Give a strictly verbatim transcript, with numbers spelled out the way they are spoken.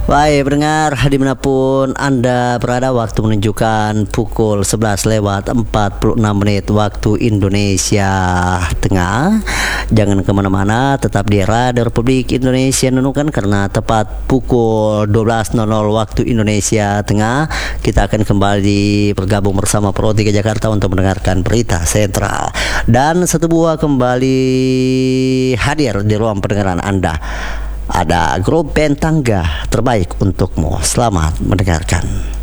Baik pendengar, dimanapun Anda berada, waktu menunjukkan pukul sebelas lewat empat puluh enam menit waktu Indonesia Tengah. Jangan kemana-mana, tetap di Radio Republik Indonesia Nunukan, karena tepat pukul dua belas nol nol waktu Indonesia Tengah kita akan kembali bergabung bersama Pro tiga Jakarta untuk mendengarkan berita sentral. Dan satu buah kembali hadir di ruang pendengaran Anda. Ada grup band tangga terbaik untukmu. Selamat mendengarkan.